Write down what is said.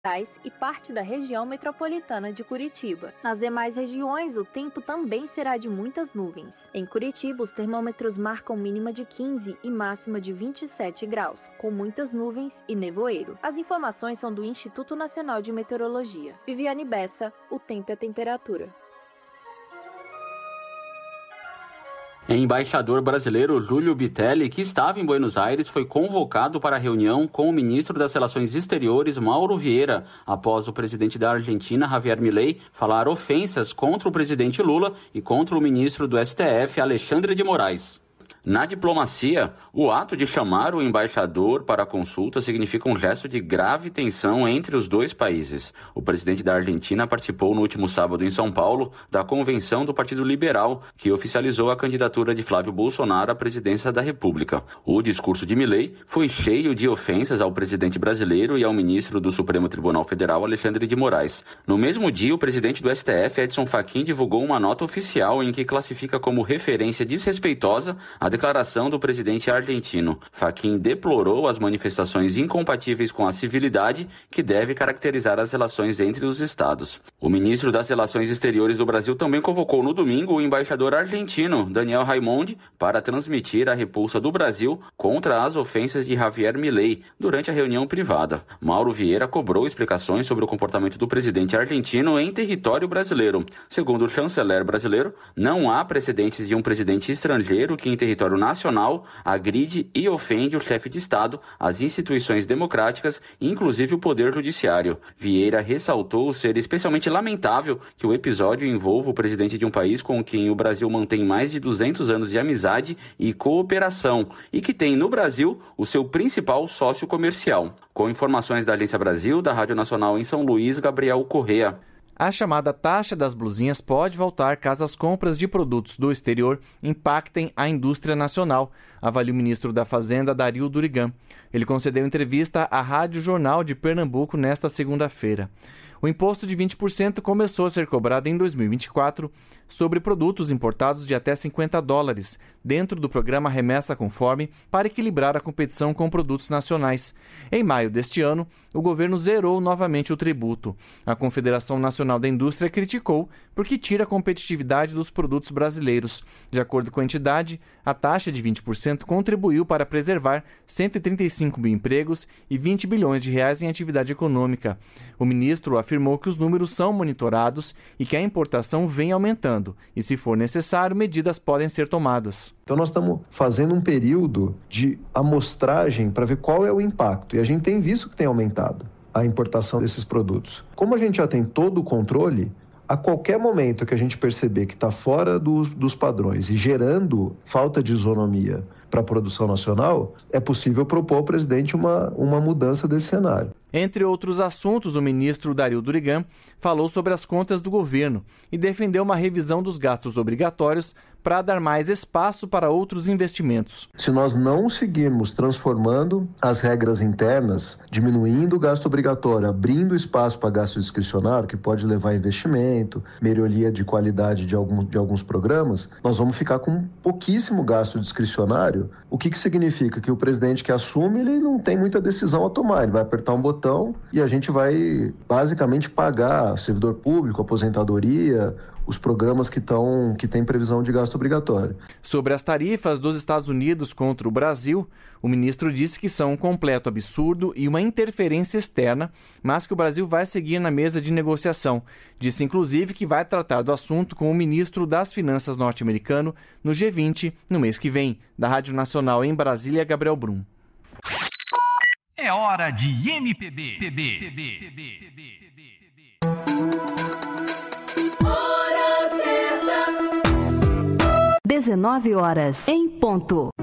e parte da região metropolitana de Curitiba. Nas demais regiões, o tempo também será de muitas nuvens. Em Curitiba, os termômetros marcam mínima de 15 e máxima de 27 graus, com muitas nuvens e nevoeiro. As informações são do Instituto Nacional de Meteorologia. Viviane Bessa, o tempo e a temperatura. Embaixador brasileiro Júlio Bitelli, que estava em Buenos Aires, foi convocado para a reunião com o ministro das Relações Exteriores, Mauro Vieira, após o presidente da Argentina, Javier Milei, falar ofensas contra o presidente Lula e contra o ministro do STF, Alexandre de Moraes. Na diplomacia, o ato de chamar o embaixador para a consulta significa um gesto de grave tensão entre os dois países. O presidente da Argentina participou no último sábado em São Paulo da convenção do Partido Liberal, que oficializou a candidatura de Flávio Bolsonaro à presidência da República. O discurso de Milei foi cheio de ofensas ao presidente brasileiro e ao ministro do Supremo Tribunal Federal, Alexandre de Moraes. No mesmo dia, o presidente do STF, Edson Fachin, divulgou uma nota oficial em que classifica como referência desrespeitosa a declaração do presidente argentino. Fachin deplorou as manifestações incompatíveis com a civilidade que deve caracterizar as relações entre os estados. O ministro das Relações Exteriores do Brasil também convocou no domingo o embaixador argentino, Daniel Raimondi, para transmitir a repulsa do Brasil contra as ofensas de Javier Milei durante a reunião privada. Mauro Vieira cobrou explicações sobre o comportamento do presidente argentino em território brasileiro. Segundo o chanceler brasileiro, não há precedentes de um presidente estrangeiro que em território nacional agride e ofende o chefe de Estado, as instituições democráticas e inclusive o Poder Judiciário. Vieira ressaltou ser especialmente lamentável que o episódio envolva o presidente de um país com quem o Brasil mantém mais de 200 anos de amizade e cooperação e que tem no Brasil o seu principal sócio comercial. Com informações da Agência Brasil, da Rádio Nacional em São Luís, Gabriel Correa. A chamada taxa das blusinhas pode voltar caso as compras de produtos do exterior impactem a indústria nacional, avalia o ministro da Fazenda, Dario Durigan. Ele concedeu entrevista à Rádio Jornal de Pernambuco nesta segunda-feira. O imposto de 20% começou a ser cobrado em 2024 sobre produtos importados de até $50, dentro do programa Remessa Conforme, para equilibrar a competição com produtos nacionais. Em maio deste ano, o governo zerou novamente o tributo. A Confederação Nacional da Indústria criticou porque tira a competitividade dos produtos brasileiros. De acordo com a entidade, a taxa de 20% contribuiu para preservar 135 mil empregos e R$20 bilhões em atividade econômica. O ministro afirmou que os números são monitorados e que a importação vem aumentando e, se for necessário, medidas podem ser tomadas. Então nós estamos fazendo um período de amostragem para ver qual é o impacto, e a gente tem visto que tem aumentado a importação desses produtos. Como a gente já tem todo o controle, a qualquer momento que a gente perceber que está fora dos padrões e gerando falta de isonomia para a produção nacional, é possível propor ao presidente uma mudança desse cenário. Entre outros assuntos, o ministro Dario Durigan falou sobre as contas do governo e defendeu uma revisão dos gastos obrigatórios para dar mais espaço para outros investimentos. Se nós não seguirmos transformando as regras internas, diminuindo o gasto obrigatório, abrindo espaço para gasto discricionário, que pode levar a investimento, melhoria de qualidade de alguns programas, nós vamos ficar com pouquíssimo gasto discricionário, o que significa que o presidente que assume, ele não tem muita decisão a tomar, ele vai apertar um botão e a gente vai basicamente pagar servidor público, aposentadoria, os programas que têm previsão de gasto obrigatório. Sobre as tarifas dos Estados Unidos contra o Brasil, o ministro disse que são um completo absurdo e uma interferência externa, mas que o Brasil vai seguir na mesa de negociação. Disse, inclusive, que vai tratar do assunto com o ministro das Finanças norte-americano no G20 no mês que vem. Da Rádio Nacional em Brasília, Gabriel Brum. É hora de MPB. 19 horas em ponto.